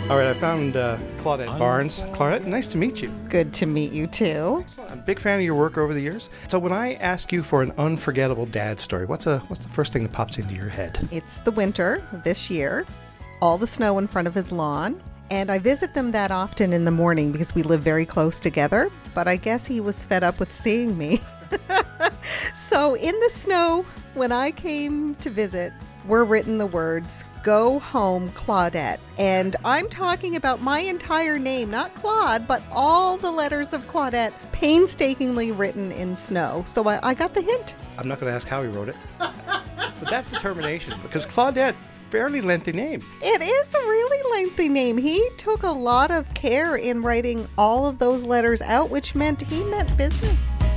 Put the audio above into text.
All right, I found Claudette Barnes. Claudette, nice to meet you. Good to meet you, too. I'm a big fan of your work over the years. So when I ask you for an unforgettable dad story, what's the first thing that pops into your head? It's the winter of this year, all the snow in front of his lawn, and I visit them that often in the morning because we live very close together, but I guess he was fed up with seeing me. So in the snow, when I came to visit, were written the words, "Go home, Claudette." And I'm talking about my entire name, not Claude, but all the letters of Claudette painstakingly written in snow. So I got the hint. I'm not going to ask how he wrote it, but that's determination, because Claudette, fairly lengthy name. It is a really lengthy name. He took a lot of care in writing all of those letters out, which meant he meant business.